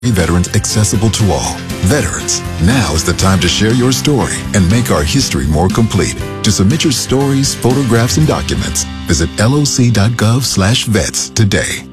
Veterans accessible to all. Veterans, now is the time to share your story and make our history more complete. To submit your stories, photographs, and documents, visit loc.gov/vets today.